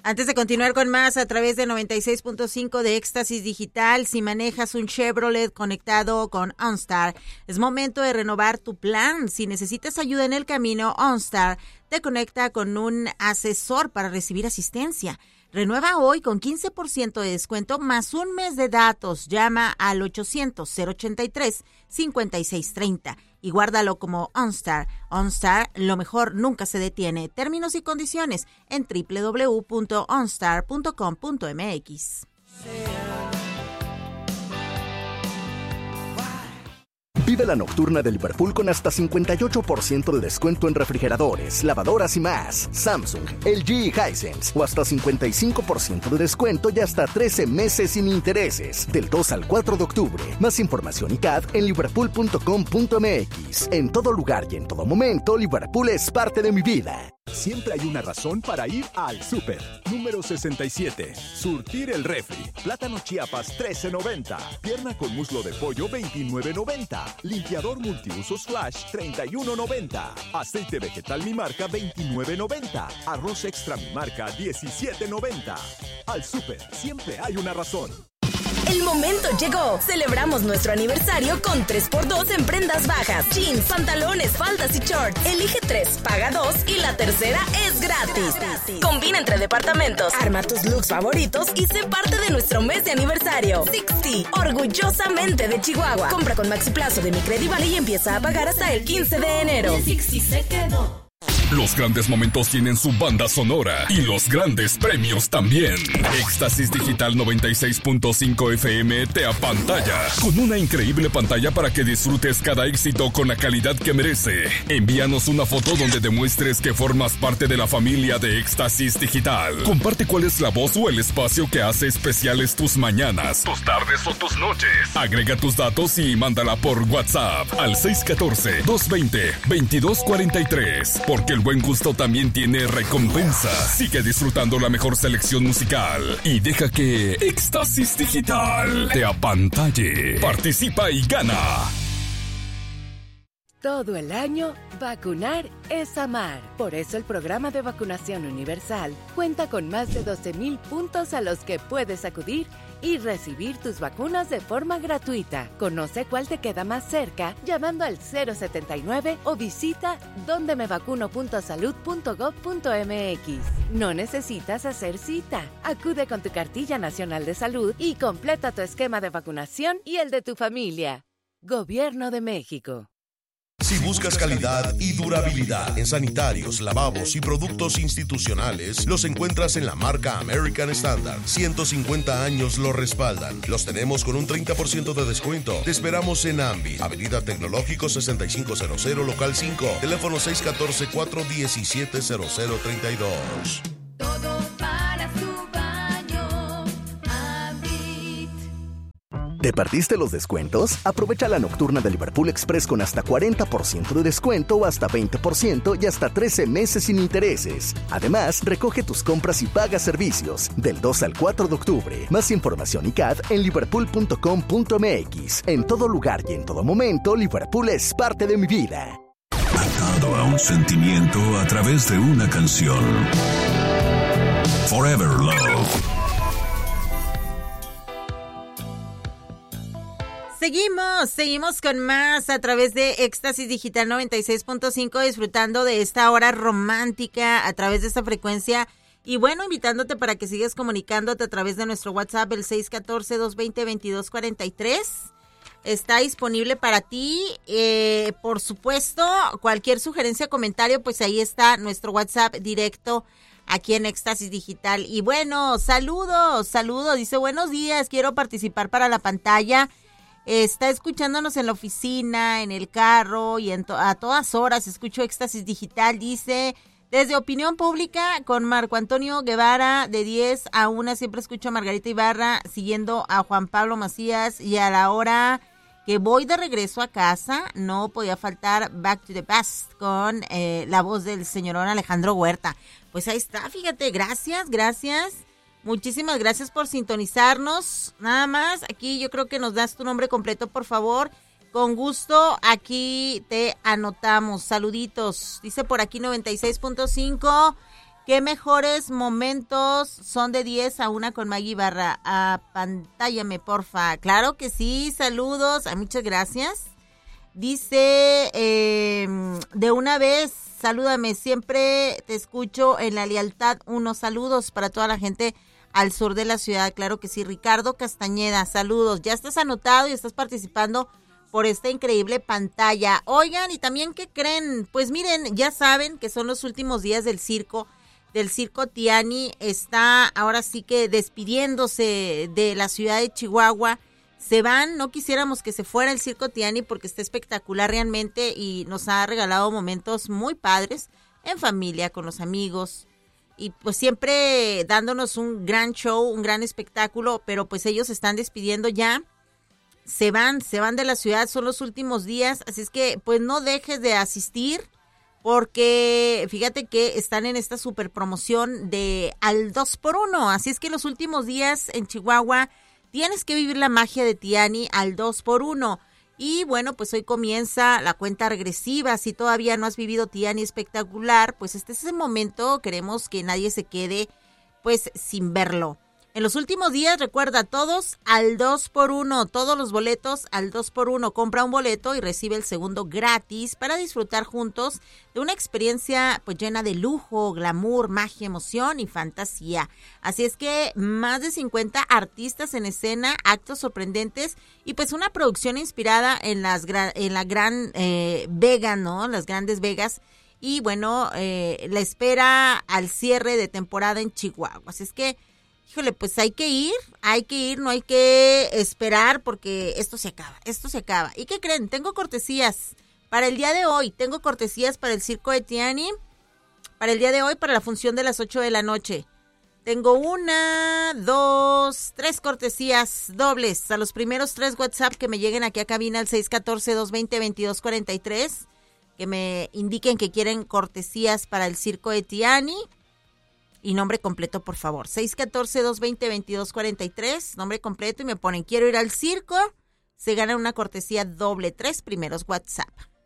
Antes de continuar con más a través de 96.5 de Éxtasis Digital, si manejas un Chevrolet conectado con OnStar, es momento de renovar tu plan. Si necesitas ayuda en el camino, OnStar te conecta con un asesor para recibir asistencia. Renueva hoy con 15% de descuento más un mes de datos. Llama al 800-083-5630 y guárdalo como OnStar. OnStar, lo mejor nunca se detiene. Términos y condiciones en www.onstar.com.mx. Vive la nocturna de Liverpool con hasta 58% de descuento en refrigeradores, lavadoras y más. Samsung, LG y Hisense. O hasta 55% de descuento y hasta 13 meses sin intereses. Del 2 al 4 de octubre. Más información y CAD en liverpool.com.mx. En todo lugar y en todo momento, Liverpool es parte de mi vida. Siempre hay una razón para ir al súper. Número 67. Surtir el refri. Plátano Chiapas, $13.90. Pierna con muslo de pollo, $29.90. Limpiador multiusos Flash, $31.90. Aceite vegetal Mi Marca, $29.90. Arroz extra Mi Marca, $17.90. Al súper, siempre hay una razón. El momento llegó. Celebramos nuestro aniversario con 3x2 en prendas bajas, jeans, pantalones, faldas y shorts. Elige 3, paga 2 y la tercera es gratis. Combina entre departamentos, arma tus looks favoritos y sé parte de nuestro mes de aniversario. 60, orgullosamente de Chihuahua. Compra con Maxi Plazo de Mi Credival y empieza a pagar hasta el 15 de enero. 60 se quedó. Los grandes momentos tienen su banda sonora y los grandes premios también. Éxtasis Digital 96.5 FM te apantalla con una increíble pantalla para que disfrutes cada éxito con la calidad que merece. Envíanos una foto donde demuestres que formas parte de la familia de Éxtasis Digital. Comparte cuál es la voz o el espacio que hace especiales tus mañanas, tus tardes o tus noches. Agrega tus datos y mándala por WhatsApp al 614-220-2243. Porque el buen gusto también tiene recompensa. Sigue disfrutando la mejor selección musical y deja que Éxtasis Digital te apantalle. Participa y gana. Todo el año, vacunar es amar. Por eso el programa de vacunación universal cuenta con más de 12,000 puntos a los que puedes acudir y recibir tus vacunas de forma gratuita. Conoce cuál te queda más cerca llamando al 079 o visita dondemevacuno.salud.gov.mx. No necesitas hacer cita. Acude con tu cartilla nacional de salud y completa tu esquema de vacunación y el de tu familia. Gobierno de México. Si buscas calidad y durabilidad en sanitarios, lavabos y productos institucionales, los encuentras en la marca American Standard. 150 años lo respaldan. Los tenemos con un 30% de descuento. Te esperamos en Ambi, Avenida Tecnológico 6500, local 5, teléfono 614-417-0032. Todo para su baño, Ambit. ¿Te perdiste los descuentos? Aprovecha la nocturna de Liverpool Express con hasta 40% de descuento o hasta 20% y hasta 13 meses sin intereses. Además, recoge tus compras y paga servicios del 2 al 4 de octubre. Más información y CAD en liverpool.com.mx. En todo lugar y en todo momento, Liverpool es parte de mi vida. Atado a un sentimiento a través de una canción. Forever Love. Seguimos con más a través de Éxtasis Digital 96.5, disfrutando de esta hora romántica a través de esta frecuencia. Y bueno, invitándote para que sigas comunicándote a través de nuestro WhatsApp, el 614-220-2243. Está disponible para ti. Por supuesto, cualquier sugerencia, comentario, pues ahí está nuestro WhatsApp directo aquí en Éxtasis Digital. Y bueno, saludos. Dice, buenos días, quiero participar para la pantalla. Está escuchándonos en la oficina, en el carro y a todas horas escucho Éxtasis Digital. Dice, desde Opinión Pública con Marco Antonio Guevara de 10 a 1 siempre escucho a Margarita Ibarra siguiendo a Juan Pablo Macías, y a la hora que voy de regreso a casa no podía faltar Back to the Past con la voz del señorón Alejandro Huerta. Pues ahí está, fíjate, gracias. Muchísimas gracias por sintonizarnos. Nada más, aquí yo creo que nos das tu nombre completo, por favor. Con gusto, aquí te anotamos. Saluditos. Dice por aquí 96.5 ¿Qué mejores momentos son de 10 a 1 con Maggie Barra? Apantállame, porfa. Claro que sí, saludos. Muchas gracias. Dice, de una vez, salúdame, siempre te escucho en La Lealtad. Unos saludos para toda la gente al sur de la ciudad. Claro que sí, Ricardo Castañeda, saludos. Ya estás anotado y estás participando por esta increíble pantalla. Oigan, y también, ¿qué creen? Pues miren, ya saben que son los últimos días del circo Tiani. Está ahora sí que despidiéndose de la ciudad de Chihuahua. Se van, no quisiéramos que se fuera el circo Tiani porque está espectacular realmente y nos ha regalado momentos muy padres en familia, con los amigos y pues siempre dándonos un gran show, un gran espectáculo, pero pues ellos se están despidiendo ya. Se van de la ciudad, son los últimos días, así es que pues no dejes de asistir porque fíjate que están en esta super promoción de al 2x1, así es que los últimos días en Chihuahua tienes que vivir la magia de Tiani al 2x1 y bueno, pues hoy comienza la cuenta regresiva, si todavía no has vivido Tiani espectacular, pues este es el momento, queremos que nadie se quede pues sin verlo. En los últimos días, recuerda, todos al 2x1, todos los boletos al 2x1. Compra un boleto y recibe el segundo gratis para disfrutar juntos de una experiencia pues llena de lujo, glamour, magia, emoción y fantasía. Así es que más de 50 artistas en escena, actos sorprendentes y pues una producción inspirada en la gran Vega, ¿no? Las grandes Vegas. Y bueno, la espera al cierre de temporada en Chihuahua. Así es que híjole, pues hay que ir, no hay que esperar porque esto se acaba. ¿Y qué creen? Tengo cortesías para el día de hoy, tengo cortesías para el circo de Tiani, para el día de hoy, para la función de las 8 de la noche. Tengo 1, 2, 3 cortesías dobles a los primeros 3 WhatsApp que me lleguen aquí a cabina al 614-220-2243, que me indiquen que quieren cortesías para el circo de Tiani. Y nombre completo, por favor. 614-220-2243, nombre completo y me ponen quiero ir al circo. Se gana una cortesía doble, 3 primeros WhatsApp.